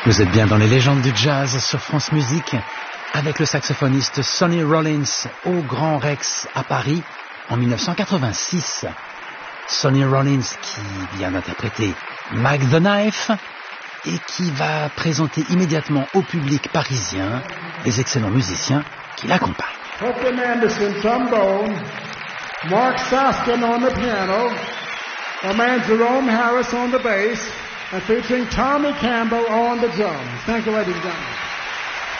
Vous êtes bien dans les légendes du jazz sur France Musique avec le saxophoniste Sonny Rollins au Grand Rex à Paris en 1986. Sonny Rollins qui vient d'interpréter Mac the Knife et qui va présenter immédiatement au public parisien les excellents musiciens qui l'accompagnent. Hopkins Anderson, trombone, Mark Saskin on the piano, our man Jerome Harris on the bass, and featuring Tommy Campbell on the drums. Thank you, ladies and gentlemen.